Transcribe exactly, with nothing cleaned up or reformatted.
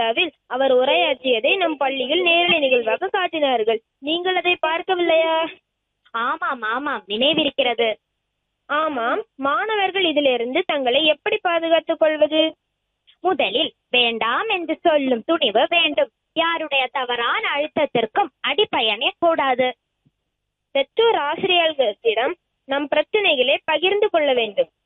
விழாவில் அவர் உரையாற்றியதை நம் பள்ளியில் நேரலை நிகழ்வாக காட்டினார்கள். நீங்கள் அதை பார்க்கவில்லையா? ஆமாம் ஆமாம், நினைவிருக்கிறது. ஆமாம். மாணவர்கள் இதிலிருந்து தங்களை எப்படி பாதுகாத்துக் கொள்வது? முதலில் வேண்டாம் என்று சொல்லும் துணிவு வேண்டும். யாருடைய தவறான அழுத்தத்திற்கும் அடிப்பயனே கூடாது. பெற்றோர் ஆசிரியர்களிடம் நம் பிரச்சனைகளை பகிர்ந்து கொள்ள வேண்டும்.